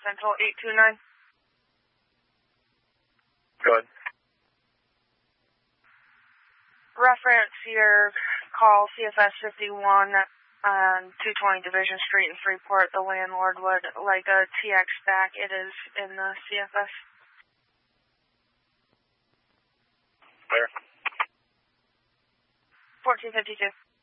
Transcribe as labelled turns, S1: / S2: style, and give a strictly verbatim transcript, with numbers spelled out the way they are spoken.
S1: Central eight two nine.
S2: Go ahead.
S1: Reference your call C F S fifty-one on two twenty Division Street in Freeport. The landlord would like a T X back. It is in the C F S.
S2: Where?
S1: fourteen fifty-two.